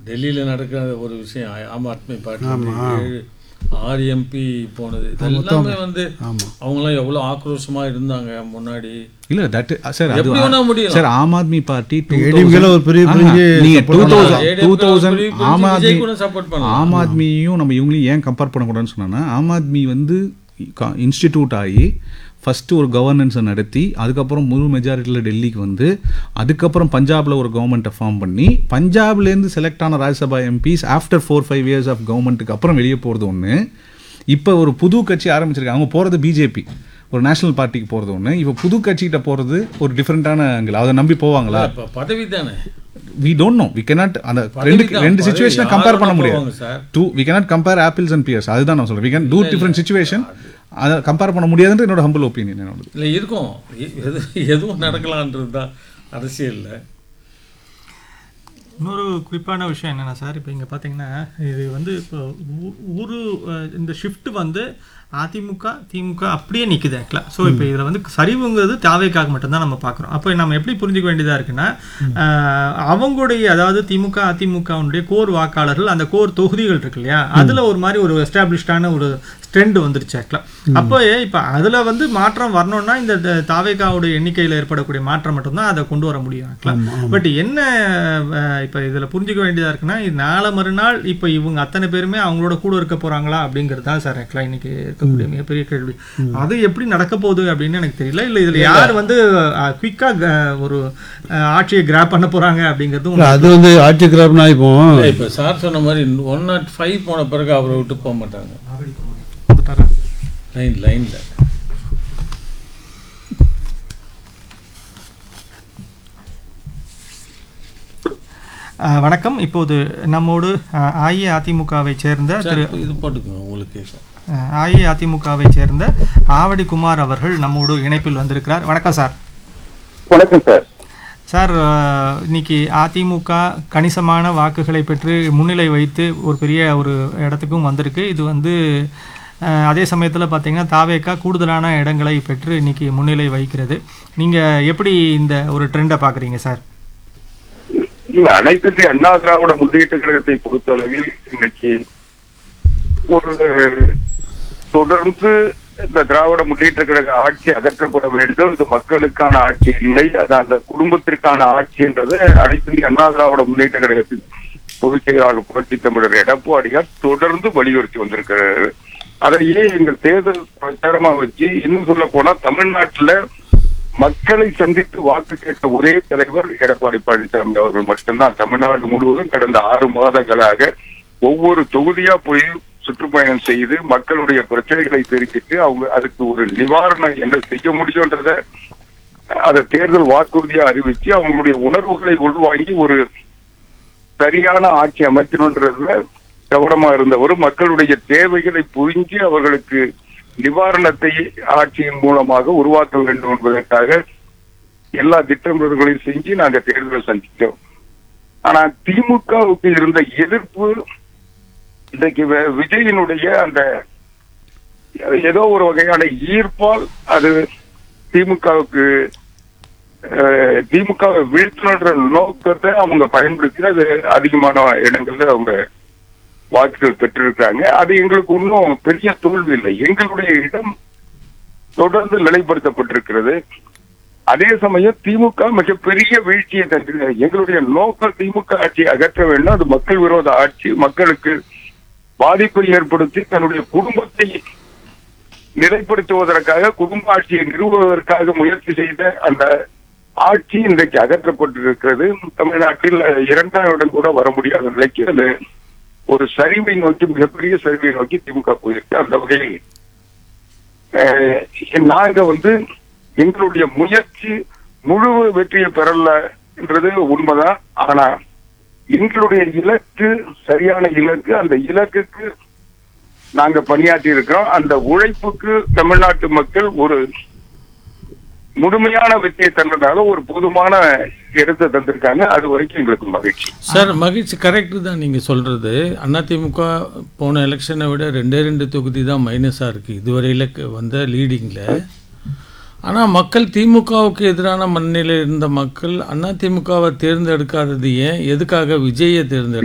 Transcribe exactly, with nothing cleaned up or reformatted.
டெல்லியில் நடக்கிற ஒரு விஷயம், ஆம் ஆத்மி பார்ட்டி ஏழு ஆறு எம்பி போனது, இதெல்லாமே வந்து அவங்களாம் எவ்வளோ ஆக்ரோஷமாக இருந்தாங்க முன்னாடி. இல்லை தட் சார் எப்படி வேணா முடியும் சார். ஆம் ஆத்மி பார்ட்டி ஒரு பெரிய two thousand two thousand Aam Aadmi support பண்ண ஆம் ஆத்மியும் நம்ம இவங்களையும் ஏன் கம்பேர் பண்ணக்கூடாதுன்னு சொன்னா, ஆம் ஆத்மி வந்து இன்ஸ்டிடியூட் ஆகி ஃபஸ்ட்டு ஒரு கவர்னன்ஸை நடத்தி அதுக்கப்புறம் முழு மெஜாரிட்டியில் டெல்லிக்கு வந்து அதுக்கப்புறம் பஞ்சாபில் ஒரு கவர்மெண்ட்டை ஃபார்ம் பண்ணி பஞ்சாப்லேருந்து செலக்ட் ஆன Rajya Sabha MPs after four five years of கவர்மெண்ட்டுக்கு அப்புறம் வெளியே போகிறது ஒன்று. இப்போ ஒரு புது கட்சி ஆரம்பிச்சிருக்காங்க, அவங்க போகிறது பிஜேபி ஒரு நேஷனல் பார்ட்டிக்கு போகிறது ஒன்று, இப்போ புது கட்சிகிட்ட போகிறது ஒரு டிஃப்ரெண்ட்டான ஆங்கிள். அதை நம்பி போவாங்களா? பதவி தானே. We don't know, we cannot அந்த ரெண்டு ரெண்டு சிச்சுவேஷனை கம்பேர் பண்ண முடியாது. Two we cannot compare apples and piers. அதுதான் நான் சொல்கிறேன். We can do different situation. அதை கம்பேர் பண்ண முடியாதுன்ற என்னோட ஹம்பிள் ஒப்பீனியன். என்னோட இல்லை இருக்கும், எது எதுவும் நடக்கலான்றது தான் அரசியலில். இன்னொரு குறிப்பான விஷயம் என்னென்னா சார், இப்போ இங்கே பார்த்தீங்கன்னா இது வந்து இப்போ ஒரு இந்த ஷிஃப்ட் வந்து அதிமுக திமுக அப்படியே நிற்குது ஆக்சுவலாக. ஸோ இப்போ இதில் வந்து சரிவுங்கிறது தேவைக்காக மட்டும்தான் நம்ம பார்க்குறோம். அப்போ நம்ம எப்படி புரிஞ்சிக்க வேண்டியதாக இருக்குன்னா, அவங்களுடைய அதாவது திமுக அதிமுகவுடைய கோர் வாக்காளர்கள் அந்த கோர் தொகுதிகள் இருக்கு இல்லையா, அதில் ஒரு மாதிரி ஒரு எஸ்டாப்ளிஷ்டான ஒரு ட்ரெண்ட் வந்துருச்சு ஆக்சுவலாக. அப்போ இப்போ அதில் வந்து மாற்றம் வரணும்னா இந்த தாவேக்காவுடைய எண்ணிக்கையில் ஏற்படக்கூடிய மாற்றம் மட்டும்தான் அதை கொண்டு வர முடியும் ஆக்சுவலாக. பட் என்ன இப்போ இதில் புரிஞ்சிக்க வேண்டியதாக இருக்குன்னா, இது நாளை மறுநாள் இப்போ இவங்க அத்தனை பேருமே அவங்களோட கூட இருக்க போகிறாங்களா அப்படிங்கிறது தான் சார் ஆக்சுவலாக இன்னைக்கு இருக்கக்கூடிய மிகப்பெரிய கேள்வி. அது எப்படி நடக்க போகுது அப்படின்னு எனக்கு தெரியல. இல்லை இதில் யார் வந்து குயிக்காக ஒரு ஆட்சியை கிராப் பண்ண போகிறாங்க அப்படிங்கிறதும் அது வந்து ஆட்சி கிராப்னா இப்போ இப்போ சார் சொன்ன மாதிரி ஒன் நாட் ஃபைவ் போன பிறகு அவரை விட்டு போக மாட்டாங்க லைன் லைனில். வணக்கம். இப்போது நம்மோடு அஇஅதிமுகவை சேர்ந்த திரு இது போட்டுக்கோங்க உங்களுக்கு அஇஅதிமுகவை சேர்ந்த ஆவடி குமார் அவர்கள் நம்மோடு இணைப்பில் வந்திருக்கிறார். வணக்கம் சார். வணக்கம் சார். சார், இன்னைக்கு அதிமுக கணிசமான வாக்குகளை பெற்று முன்னிலை வைத்து ஒரு பெரிய ஒரு இடத்துக்கும் வந்திருக்கு. இது வந்து அதே சமயத்தில் பார்த்தீங்கன்னா தாவேக்கா கூடுதலான இடங்களை பெற்று இன்னைக்கு முன்னிலை வகிக்கிறது. நீங்கள் எப்படி இந்த ஒரு ட்ரெண்டை பார்க்குறீங்க சார்? இல்லை, அனைத்து இந்திய அண்ணா திராவிட முன்னேற்ற கழகத்தை பொறுத்தளவில் இன்னைக்கு ஒரு தொடர்ந்து இந்த திராவிட முன்னேற்ற கழக ஆட்சி அகற்றப்பட வேண்டும், இது மக்களுக்கான ஆட்சி இல்லை, அது அந்த குடும்பத்திற்கான ஆட்சி என்றதை அனைத்து இந்திய அண்ணா திராவிட முன்னேற்ற கழகத்தின் பொதுச் செயலாளர் புரட்சி தமிழர் எடப்பாடியார் தொடர்ந்து வலியுறுத்தி வந்திருக்கிறார். அதையே எங்கள் தேர்தல் பிரச்சாரமா வச்சு இன்னும் சொல்ல போனா தமிழ்நாட்டுல மக்களை சந்தித்து வாக்கு கேட்ட ஒரே தலைவர் எடப்பாடி பழனிசாமி அவர்கள் மட்டும்தான். தமிழ்நாடு முழுவதும் கடந்த ஆறு மாதங்களாக ஒவ்வொரு தொகுதியா போய் சுற்றுப்பயணம் செய்து மக்களுடைய பிரச்சனைகளை தெரிவித்து அவங்க அதுக்கு ஒரு நிவாரணம் என்ன செய்ய முடியும்ன்றத அதை தேர்தல் வாக்குறுதியா அறிவிச்சு அவங்களுடைய உணர்வுகளை உள்வாங்கி ஒரு சரியான ஆட்சி அமைக்கணும்ன்றதுல கவனமா இருந்தவர். மக்களுடைய தேவைகளை புரிஞ்சு அவர்களுக்கு நிவாரணத்தை ஆட்சியின் மூலமாக உருவாக்க வேண்டும் என்பதற்காக எல்லா திட்டங்களையும் செஞ்சு நாங்க தேர்தலை சந்தித்தோம். ஆனா திமுகவுக்கு இருந்த எதிர்ப்பு இன்றைக்கு விஜயினுடைய அந்த ஏதோ ஒரு வகையான ஈர்ப்பால் அது திமுகவுக்கு திமுகவை வீழ்த்தணுன்ற நோக்கத்தை அவங்க பயன்படுத்தி அது அதிகமான இடங்கள்ல அவங்க வாக்குகள் பெற்றிருக்காங்க. அது எங்களுக்கு இன்னும் பெரிய தோல்வி இல்லை. எங்களுடைய இடம் தொடர்ந்து நிலைப்படுத்தப்பட்டிருக்கிறது. அதே சமயம் திமுக மிகப்பெரிய வீழ்ச்சியை தந்து எங்களுடைய நோக்கம் திமுக ஆட்சியை அகற்ற வேண்டும், அது மக்கள் விரோத ஆட்சி, மக்களுக்கு பாதிப்பை ஏற்படுத்தி தன்னுடைய குடும்பத்தை நிலைப்படுத்துவதற்காக குடும்ப ஆட்சியை நிறுவுவதற்காக முயற்சி செய்த அந்த ஆட்சி இன்றைக்கு அகற்றப்பட்டிருக்கிறது. தமிழ்நாட்டில் இரண்டாம் இடம் கூட வர முடியாத நிலைக்கு அது ஒரு சரிவை நோக்கி, மிகப்பெரிய சரிவை நோக்கி திமுக போயிருக்கு. அந்த வகையில் நாங்க வந்து எங்களுடைய முயற்சி முழு வெற்றியை பெறல என்றது உண்மைதான். ஆனா எங்களுடைய இலக்கு சரியான இலக்கு, அந்த இலக்குக்கு நாங்க பணியாற்றி இருக்கிறோம். அந்த உழைப்புக்கு தமிழ்நாட்டு மக்கள் ஒரு முழுமையான வெற்றியை தந்ததால ஒரு போதுமான இடத்தை தந்திருக்காங்க. அது வரைக்கும் எங்களுக்கு மகிழ்ச்சி சார். மகிழ்ச்சி கரெக்டு தான் நீங்க சொல்றது. அதிமுக போன எலெக்ஷனை விட ரெண்டே ரெண்டு தொகுதி தான் மைனஸா இருக்கு இதுவரையில வந்த லீடிங்ல. ஆனால் மக்கள் திமுகவுக்கு எதிரான மனநிலையில் இருந்த மக்கள் அதிமுகவை தேர்ந்தெடுக்காதது ஏன்? எதுக்காக விஜயை தேர்ந்தெடுக்க